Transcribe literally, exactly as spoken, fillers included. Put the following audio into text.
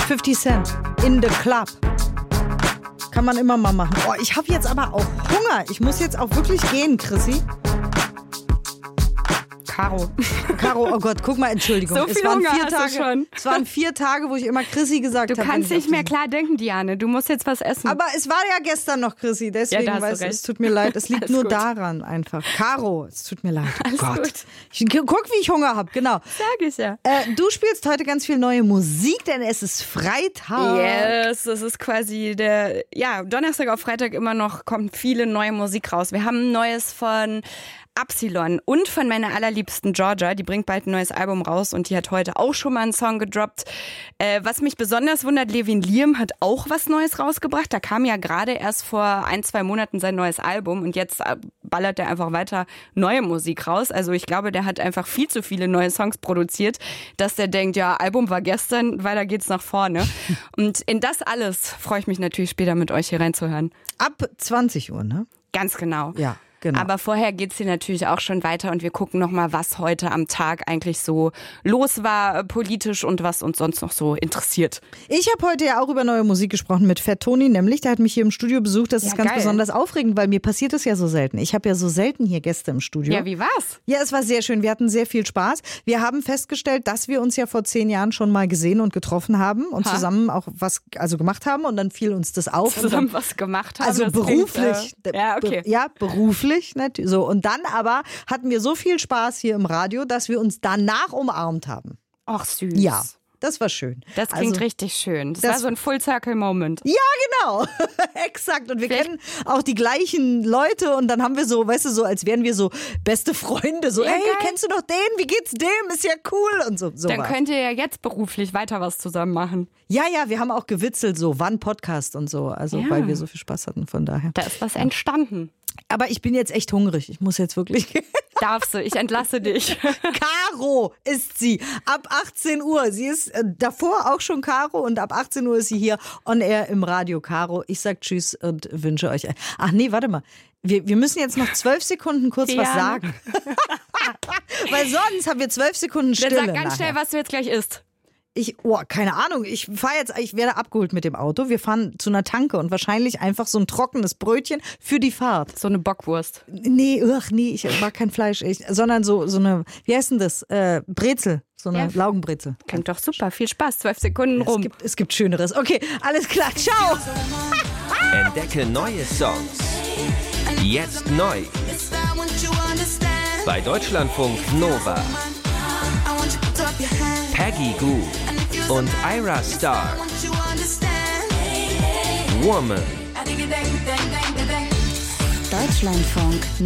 fifty Cent, In the Club. Kann man immer mal machen. Oh, ich habe jetzt aber auch Hunger. Ich muss jetzt auch wirklich gehen, Chrissy. Caro. Caro, oh Gott, guck mal, Entschuldigung. So viel es waren Hunger vier hast du Tage, schon. Es waren vier Tage, wo ich immer Chrissy gesagt habe. Du kannst nicht mehr klar denken, Diane. Du musst jetzt was essen. Aber es war ja gestern noch Chrissy, deswegen ja, weißt du, es tut mir leid. Es liegt Alles nur gut. daran einfach. Caro, es tut mir leid. Oh Alles Gott. gut. Ich, guck, wie ich Hunger habe, genau. Sag ich ja. Äh, du spielst heute ganz viel neue Musik, denn es ist Freitag. Yes, das ist quasi der, ja, Donnerstag auf Freitag immer noch kommt viele neue Musik raus. Wir haben ein neues von Absilon und von meiner allerliebsten Georgia. Die bringt bald ein neues Album raus und die hat heute auch schon mal einen Song gedroppt. Äh, was mich besonders wundert, Levin Liam hat auch was Neues rausgebracht. Da kam ja gerade erst vor ein, zwei Monaten sein neues Album und jetzt ballert er einfach weiter neue Musik raus. Also ich glaube, der hat einfach viel zu viele neue Songs produziert, dass der denkt, ja, Album war gestern, weiter geht's nach vorne. Und in das alles freue ich mich natürlich später mit euch hier reinzuhören. Ab zwanzig Uhr, ne? Ganz genau. Ja. Genau. Aber vorher geht's hier natürlich auch schon weiter und wir gucken nochmal, was heute am Tag eigentlich so los war äh, politisch und was uns sonst noch so interessiert. Ich habe heute ja auch über neue Musik gesprochen mit Fat Tony, nämlich, der hat mich hier im Studio besucht. Das Ja, ist ganz geil. besonders aufregend, weil mir passiert das ja so selten. Ich habe ja so selten hier Gäste im Studio. Ja, wie war's? Ja, es war sehr schön. Wir hatten sehr viel Spaß. Wir haben festgestellt, dass wir uns ja vor zehn Jahren schon mal gesehen und getroffen haben und Ha. zusammen auch was also gemacht haben und dann fiel uns das auf. Zusammen und dann, was gemacht haben. also das beruflich. Klingt, äh, ja, okay. Be- ja, beruflich. Natürlich. So. Und dann aber hatten wir so viel Spaß hier im Radio, dass wir uns danach umarmt haben. Ach, süß. Ja, das war schön. Das klingt also, richtig schön. Das, das- war so ein Full-Circle-Moment. Ja, genau. Exakt. Und wir Vielleicht- kennen auch die gleichen Leute und dann haben wir so, weißt du, so als wären wir so beste Freunde. So, Ja, hey, geil. kennst du noch den? Wie geht's dem? Ist ja cool und so. so Dann was. könnt ihr ja jetzt beruflich weiter was zusammen machen. Ja, ja, wir haben auch gewitzelt, so wann Podcast und so. Also, Ja. weil wir so viel Spaß hatten, von daher. Da ist was entstanden. Aber ich bin jetzt echt hungrig. Ich muss jetzt wirklich. Darfst du, ich entlasse dich. Caro ist sie. Ab achtzehn Uhr. Sie ist äh, davor auch schon Caro und ab achtzehn Uhr ist sie hier on air im Radio. Caro, ich sag Tschüss und wünsche euch. ein- Ach nee, warte mal. Wir, wir müssen jetzt noch zwölf Sekunden kurz was Ja. sagen. Weil sonst haben wir zwölf Sekunden Stille. Dann sag ganz nachher. schnell, was du jetzt gleich isst. Ich, oh, keine Ahnung. Ich fahre jetzt, ich werde abgeholt mit dem Auto. Wir fahren zu einer Tanke und wahrscheinlich einfach so ein trockenes Brötchen für die Fahrt. So eine Bockwurst. Nee, ach nee, ich mag kein Fleisch, ich, sondern so, so eine, wie heißt denn das? Äh, Brezel. So eine Ja. Laugenbrezel. Klingt doch super. Viel Spaß. Zwölf Sekunden Es rum. gibt, es gibt Schöneres. Okay, alles klar. Ciao. Entdecke neue Songs. Jetzt neu. Bei Deutschlandfunk Nova. Peggy Gou und Ira Star. Woman. Deutschlandfunk